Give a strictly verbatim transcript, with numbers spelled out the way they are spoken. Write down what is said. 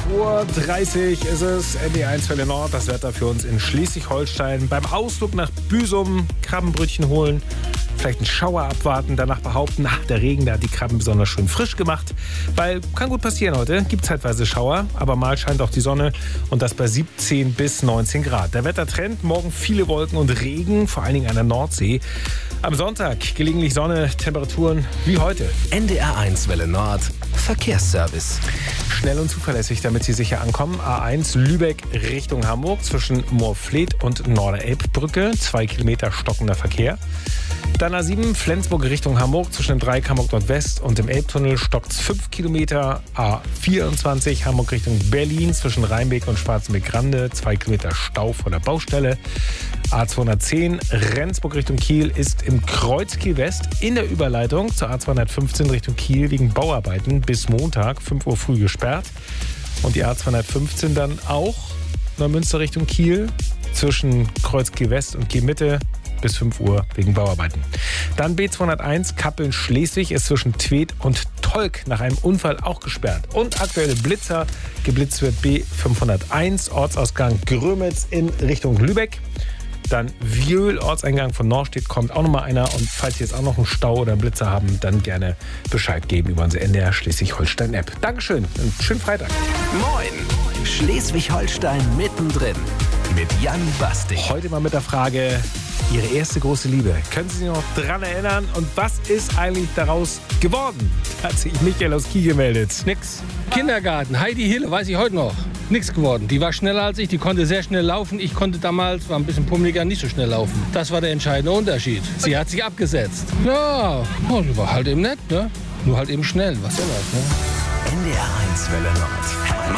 Uhr dreißig ist es, N D R eins Welle Nord, das Wetter für uns in Schleswig-Holstein. Beim Ausflug nach Büsum Krabbenbrötchen holen, vielleicht einen Schauer abwarten, danach behaupten, ach, der Regen, der hat die Krabben besonders schön frisch gemacht. Weil, kann gut passieren heute, gibt zeitweise Schauer, aber mal scheint auch die Sonne und das bei siebzehn bis neunzehn Grad. Der Wettertrend, morgen viele Wolken und Regen, vor allen Dingen an der Nordsee. Am Sonntag gelegentlich Sonne, Temperaturen wie heute. N D R eins Welle Nord, Verkehrsservice. Schnell und zuverlässig, damit Sie sicher ankommen. A eins Lübeck Richtung Hamburg zwischen Moorfleet und Norderelbbrücke. Zwei Kilometer stockender Verkehr. Dann A sieben Flensburg Richtung Hamburg zwischen dem Dreieck Hamburg Nordwest und dem Elbtunnel stockt es fünf Kilometer. A vierundzwanzig Hamburg Richtung Berlin zwischen Rheinbeek und Schwarzenbeck-Grande. Zwei Kilometer Stau vor der Baustelle. A zweihundertzehn Rendsburg Richtung Kiel ist im Kreuzkiel West in der Überleitung zur A zweihundertfünfzehn Richtung Kiel wegen Bauarbeiten bis Montag fünf Uhr früh gesperrt. Und die A zweihundertfünfzehn dann auch Neumünster Richtung Kiel zwischen Kreuzkiel West und Kiel Mitte bis fünf Uhr wegen Bauarbeiten. Dann B zweihunderteins Kappeln-Schleswig ist zwischen Tweed und Tolk nach einem Unfall auch gesperrt. Und aktuelle Blitzer, geblitzt wird B fünfhunderteins, Ortsausgang Grömitz in Richtung Lübeck. Dann Viöl, Ortseingang von Norstedt, kommt auch nochmal einer. Und falls Sie jetzt auch noch einen Stau oder einen Blitzer haben, dann gerne Bescheid geben über unsere N D R Schleswig-Holstein-App. Dankeschön und schönen Freitag. Moin, Schleswig-Holstein mittendrin mit Jan Bastig. Heute mal mit der Frage, Ihre erste große Liebe. Können Sie sich noch dran erinnern? Und was ist eigentlich daraus geworden? Da hat sich Michael aus Kiel gemeldet. Nix. Kindergarten, Heidi Hille, weiß ich heute noch. Nichts geworden. Die war schneller als ich, die konnte sehr schnell laufen. Ich konnte damals, war ein bisschen pummeliger, nicht so schnell laufen. Das war der entscheidende Unterschied. Sie hat sich abgesetzt. Ja, oh, die war halt eben nett, ne? Nur halt eben schnell. Was soll das, ne? N D R eins Welle Nord.